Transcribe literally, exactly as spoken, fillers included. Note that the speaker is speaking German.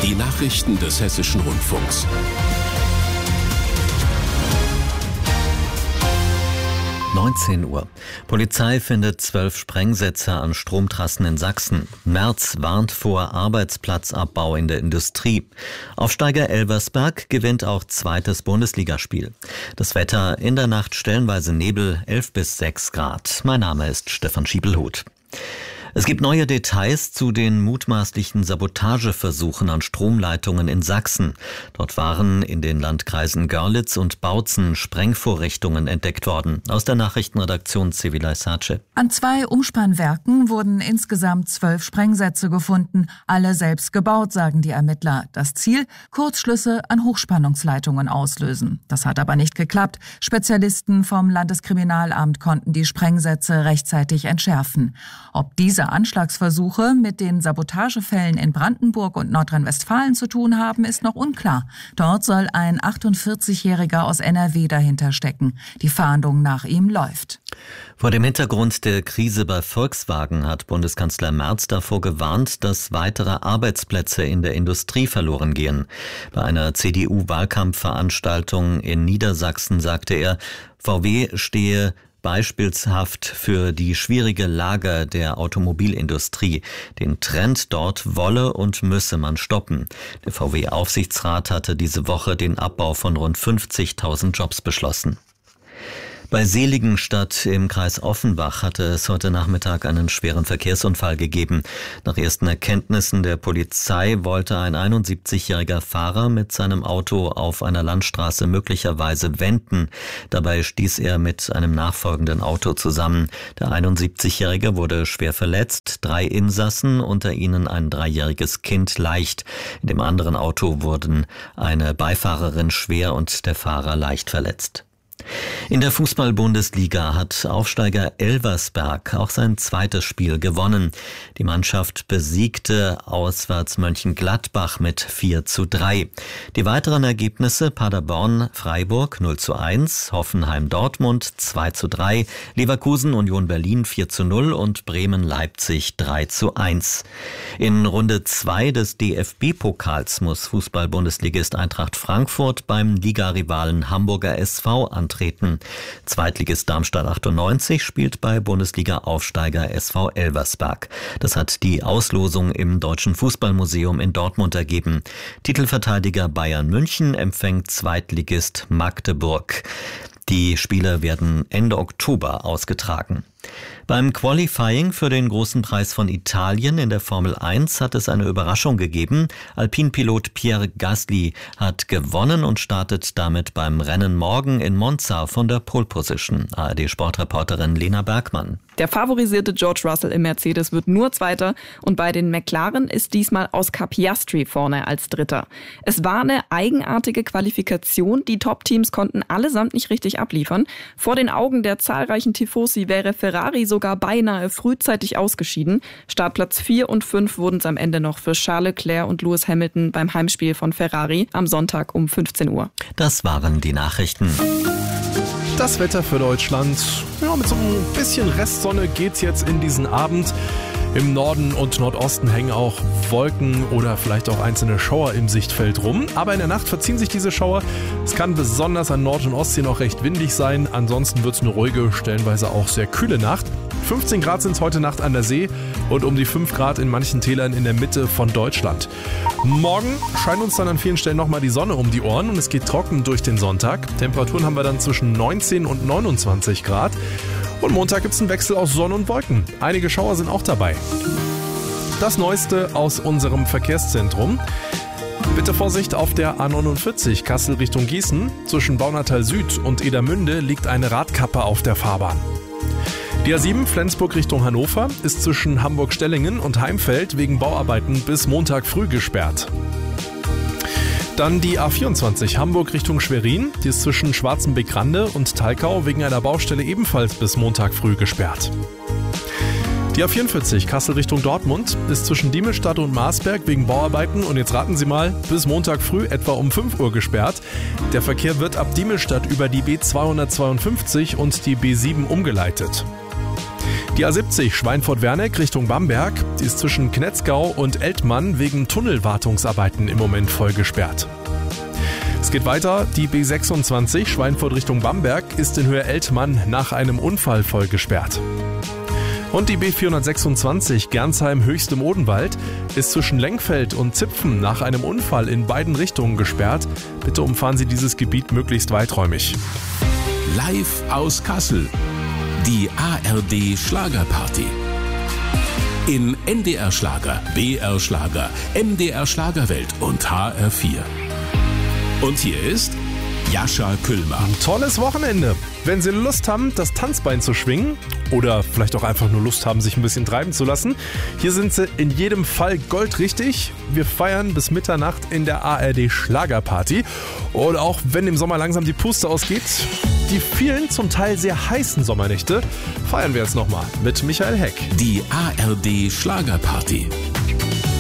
Die Nachrichten des Hessischen Rundfunks. neunzehn Uhr. Polizei findet zwölf Sprengsätze an Stromtrassen in Sachsen. Merz warnt vor Arbeitsplatzabbau in der Industrie. Aufsteiger Elversberg gewinnt auch zweites Bundesligaspiel. Das Wetter in der Nacht stellenweise Nebel, elf bis sechs Grad. Mein Name ist Stefan Schiebelhuth. Es gibt neue Details zu den mutmaßlichen Sabotageversuchen an Stromleitungen in Sachsen. Dort waren in den Landkreisen Görlitz und Bautzen Sprengvorrichtungen entdeckt worden. Aus der Nachrichtenredaktion Sevilay Sace. An zwei Umspannwerken wurden insgesamt zwölf Sprengsätze gefunden. Alle selbst gebaut, sagen die Ermittler. Das Ziel? Kurzschlüsse an Hochspannungsleitungen auslösen. Das hat aber nicht geklappt. Spezialisten vom Landeskriminalamt konnten die Sprengsätze rechtzeitig entschärfen. Ob diese Anschlagsversuche mit den Sabotagefällen in Brandenburg und Nordrhein-Westfalen zu tun haben, ist noch unklar. Dort soll ein achtundvierzigjähriger aus N R W dahinter stecken. Die Fahndung nach ihm läuft. Vor dem Hintergrund der Krise bei Volkswagen hat Bundeskanzler Merz davor gewarnt, dass weitere Arbeitsplätze in der Industrie verloren gehen. Bei einer C D U-Wahlkampfveranstaltung in Niedersachsen sagte er, V W stehe beispielshaft für die schwierige Lage der Automobilindustrie. Den Trend dort wolle und müsse man stoppen. Der V W-Aufsichtsrat hatte diese Woche den Abbau von rund fünfzigtausend Jobs beschlossen. Bei Seligenstadt im Kreis Offenbach hatte es heute Nachmittag einen schweren Verkehrsunfall gegeben. Nach ersten Erkenntnissen der Polizei wollte ein einundsiebzigjähriger Fahrer mit seinem Auto auf einer Landstraße möglicherweise wenden. Dabei stieß er mit einem nachfolgenden Auto zusammen. Der einundsiebzigjährige wurde schwer verletzt, drei Insassen, unter ihnen ein dreijähriges Kind, leicht. In dem anderen Auto wurden eine Beifahrerin schwer und der Fahrer leicht verletzt. In der Fußball-Bundesliga hat Aufsteiger Elversberg auch sein zweites Spiel gewonnen. Die Mannschaft besiegte auswärts Mönchengladbach mit vier zu drei. Die weiteren Ergebnisse: Paderborn-Freiburg null zu eins, Hoffenheim-Dortmund zwei zu drei, Leverkusen-Union Berlin vier zu null und Bremen-Leipzig drei zu eins. In Runde zwei des D F B-Pokals muss Fußball-Bundesligist Eintracht Frankfurt beim Ligarivalen Hamburger S V antreten. Zweitligist Darmstadt achtundneunzig spielt bei Bundesliga-Aufsteiger S V Elversberg. Das hat die Auslosung im Deutschen Fußballmuseum in Dortmund ergeben. Titelverteidiger Bayern München empfängt Zweitligist Magdeburg. Die Spiele werden Ende Oktober ausgetragen. Beim Qualifying für den großen Preis von Italien in der Formel eins hat es eine Überraschung gegeben. Alpinpilot Pierre Gasly hat gewonnen und startet damit beim Rennen morgen in Monza von der Pole Position. A R D-Sportreporterin Lena Bergmann. Der favorisierte George Russell im Mercedes wird nur Zweiter und bei den McLaren ist diesmal Oscar Piastri vorne als Dritter. Es war eine eigenartige Qualifikation. Die Top-Teams konnten allesamt nicht richtig abliefern. Vor den Augen der zahlreichen Tifosi wäre Ferrari sogar beinahe frühzeitig ausgeschieden. Startplatz vier und fünf wurden es am Ende noch für Charles Leclerc und Lewis Hamilton beim Heimspiel von Ferrari am Sonntag um fünfzehn Uhr. Das waren die Nachrichten. Das Wetter für Deutschland, ja, mit so ein bisschen Restsonne geht's jetzt in diesen Abend. Im Norden und Nordosten hängen auch Wolken oder vielleicht auch einzelne Schauer im Sichtfeld rum. Aber in der Nacht verziehen sich diese Schauer. Es kann besonders an Nord- und Ostsee noch recht windig sein. Ansonsten wird es eine ruhige, stellenweise auch sehr kühle Nacht. fünfzehn Grad sind es heute Nacht an der See und um die fünf Grad in manchen Tälern in der Mitte von Deutschland. Morgen scheint uns dann an vielen Stellen nochmal die Sonne um die Ohren und es geht trocken durch den Sonntag. Temperaturen haben wir dann zwischen neunzehn und neunundzwanzig Grad. Und Montag gibt es einen Wechsel aus Sonne und Wolken. Einige Schauer sind auch dabei. Das Neueste aus unserem Verkehrszentrum. Bitte Vorsicht auf der A neunundvierzig Kassel Richtung Gießen. Zwischen Baunatal Süd und Edermünde liegt eine Radkappe auf der Fahrbahn. Die A sieben Flensburg Richtung Hannover ist zwischen Hamburg-Stellingen und Heimfeld wegen Bauarbeiten bis Montag früh gesperrt. Dann die A vierundzwanzig Hamburg Richtung Schwerin, die ist zwischen Schwarzenbeck-Rande und Thalkau wegen einer Baustelle ebenfalls bis Montag früh gesperrt. Die A vierundvierzig Kassel Richtung Dortmund ist zwischen Diemelstadt und Marsberg wegen Bauarbeiten und jetzt raten Sie mal, bis Montag früh etwa um fünf Uhr gesperrt. Der Verkehr wird ab Diemelstadt über die B zweihundertzweiundfünfzig und die B sieben umgeleitet. Die A siebzig Schweinfurt-Werneck Richtung Bamberg, die ist zwischen Knetzgau und Eltmann wegen Tunnelwartungsarbeiten im Moment voll gesperrt. Es geht weiter, die B sechsundzwanzig Schweinfurt Richtung Bamberg ist in Höhe Eltmann nach einem Unfall voll gesperrt. Und die B vierhundertsechsundzwanzig Gernsheim Höchst im Odenwald ist zwischen Lenkfeld und Zipfen nach einem Unfall in beiden Richtungen gesperrt. Bitte umfahren Sie dieses Gebiet möglichst weiträumig. Live aus Kassel. Die A R D Schlagerparty. In N D R Schlager, B R Schlager, M D R Schlagerwelt und H R vier. Und hier ist Jascha Küllmer. Ein tolles Wochenende. Wenn Sie Lust haben, das Tanzbein zu schwingen oder vielleicht auch einfach nur Lust haben, sich ein bisschen treiben zu lassen, hier sind Sie in jedem Fall goldrichtig. Wir feiern bis Mitternacht in der A R D Schlagerparty. Und auch wenn im Sommer langsam die Puste ausgeht, die vielen zum Teil sehr heißen Sommernächte feiern wir jetzt nochmal mit Michael Heck. Die A R D Schlagerparty.